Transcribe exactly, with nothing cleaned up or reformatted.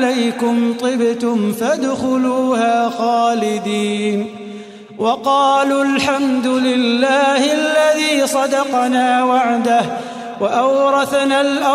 عليكم طبتم فادخلوها خالدين. وقالوا الحمد لله الذي صدقنا وعده وأورثنا الأرض